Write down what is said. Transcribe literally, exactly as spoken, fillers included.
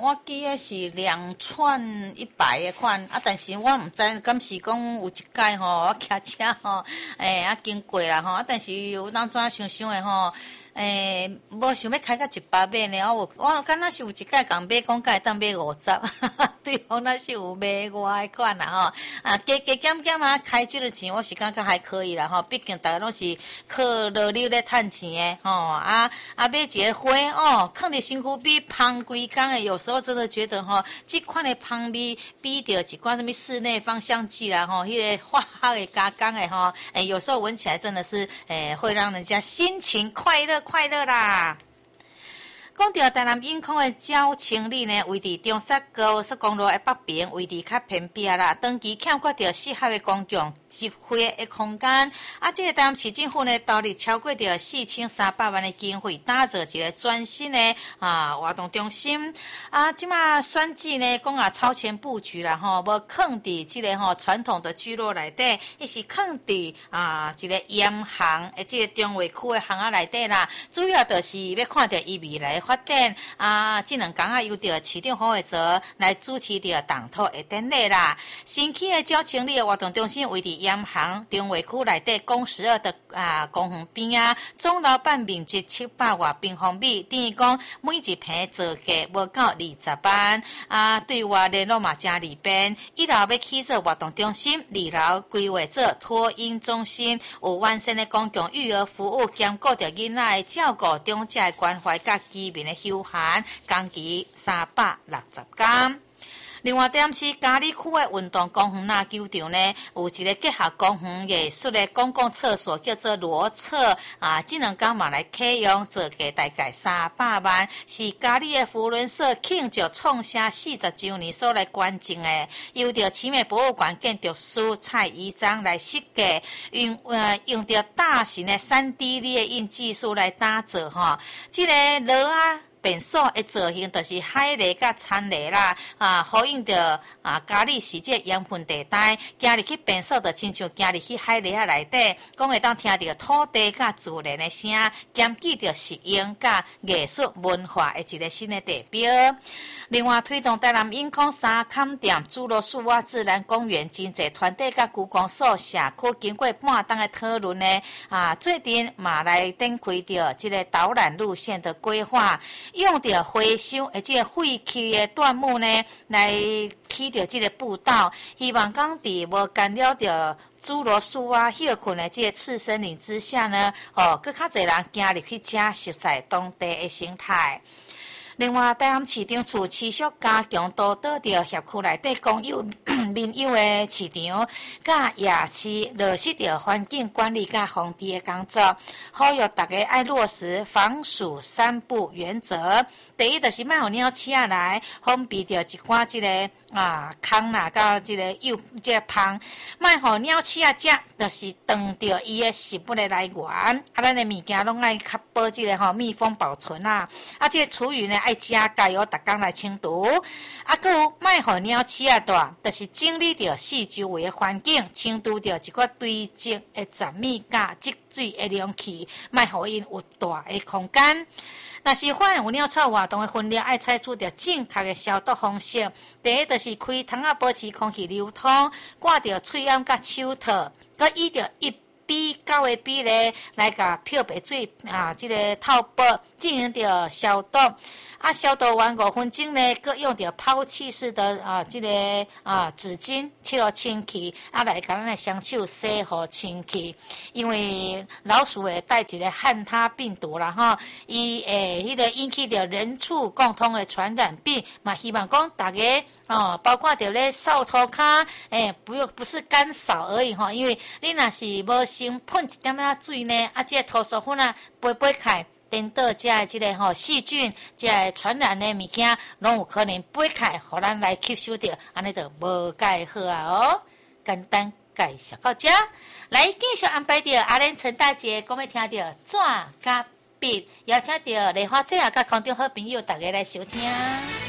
我记得是两串一百的款，啊，但是我毋知敢是讲有一届吼，我骑车吼，诶、欸，啊经过啦吼，啊，但是有当怎想想的吼。诶、欸，无想要开到一百买呢，我有我敢若是有一届共买，讲会当买五十，对方那是有买我的款啦吼，啊，加加减减啊，开这个钱我是感觉还可以啦吼，毕竟大家拢是靠劳力咧趁钱的吼，啊啊买一个花哦，放伫身躯比芳规工的，有时候真的觉得吼，这款的芳味比着一罐什么室内芳香剂啦吼，迄、那个化学的加工的吼，诶、欸，有时候闻起来真的是诶、欸，会让人家心情快乐。快乐啦！讲到台南永康的鸟清理呢，位伫中山高速公路的北边，位伫较偏僻啦。长期欠缺着适合的公共集会的空间。啊，这个台南市政府呢，投入超过着四千三百万的经费，打造一个全新的啊活动中心。啊，即马选址呢，讲啊超前布局啦吼，无放伫即个吼传统的聚落内底，伊是放伫啊一个盐行的即个中卫区的巷仔内底啦。主要就是要看到伊未来发展啊，这两天啊，由着市长黄伟哲来主持着动土的典礼啦。新起的鸟清理的活动中心位伫盐行中卫区内底公十二的啊公园边啊，总老板面积七百外平方米，等于讲每一坪造价无到二十万啊。对外联络嘛真利便，一楼要起做活动中心，二楼规划做托婴中心，有完善的公共育儿服务，兼顾着囡仔的照顾、长者的关怀、甲居民的休闲，工期三百六十天。另外，点是嘉义区的运动公园篮球场呢，有一个结合公园艺术的公共厕所，叫做罗厕啊。这两天嘛来启用，造价大概三百万，是嘉义的福伦社庆祝创下四十周年所来捐赠的，由着奇美博物馆建筑师蔡宜章来设计，用呃用着大型的三 D 列印技术来打造哈。这个螺啊。便所的造型就是海螺甲田螺啦，啊，呼应着啊，嘉义市这盐分地带，行入去便所就亲像行入去海螺啊内底，讲会当听到土地甲自然的声，兼具着实用甲艺术文化的一个新的地标。另外，推动台南永康三坎店、诸罗树蛙自然公园真济团体甲区公所社区经过半冬的讨论呢，啊，最近嘛来展开着这个导览路线的规划。用着回收而且废弃的段木呢，来起着这个步道，希望讲伫无干扰着侏罗树啊休困的这个次森林之下呢，哦，更较侪人行入去遮熟悉当地的生态。另外，台南市场处持续加强督导着辖区内底公有民有的市场，甲夜市落实着环境管理甲防治的工作，呼吁大家爱落实防鼠三不原则。第一就是莫互鸟鼠仔来，封闭着一寡即个啊空啦，甲即个幼即个芳，莫互鸟鼠仔食，就是断着伊的食物的来源。啊，咱的物件拢爱确保即个吼密封保存啦。啊，即个厨余呢爱加加油，逐工来清除。啊，佮有莫互鸟鼠仔大，就是整理着四周围的环境，清除着一个堆积的杂物甲积水的容器，莫互因有大的空间。若是发现有鸟鼠活动的分裂，爱采取着正确的消毒方式。第一，就是开窗啊，保持空气流通，挂着喙掩甲手套，佮依着一比九的比例来甲漂白水啊，这个套包进行着消毒。啊，消毒完五分钟呢，佮用着抛弃式的啊，这个啊纸巾去落清气，啊来甲咱的双手洗好清气。因为老鼠会带一个汉他病毒啦，吼，伊诶，迄个引起着人畜共通的传染病，嘛希望讲大家哦，包括着咧扫涂骹，诶，不用不是干扫而已吼，因为你若是无先喷一点仔水呢，啊，这个涂塑粉啊，飞飞开。颠倒这个这个吼细菌，这个传染的物件，拢有可能飞开，互咱来吸收着，安尼就无介好啊哦。简单介绍到这，来继续安排着阿莲陈大姐，讲要听着怎甲笔，邀请着莲花姐啊，甲空中好朋友大家来收听。